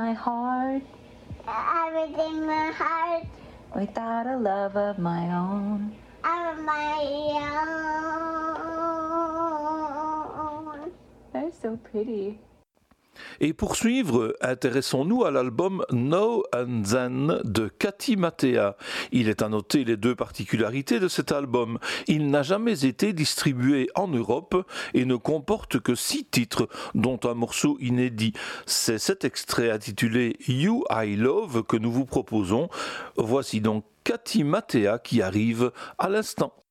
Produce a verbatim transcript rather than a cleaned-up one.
my heart. Everything my heart. Without a love of my own. Of my own. That's so pretty. Et pour suivre, intéressons-nous à l'album Now and Then de Katy Mattea. Il est à noter les deux particularités de cet album. Il n'a jamais été distribué en Europe et ne comporte que six titres, dont un morceau inédit. C'est cet extrait intitulé You I Love que nous vous proposons. Voici donc Katy Mattea qui arrive à l'instant.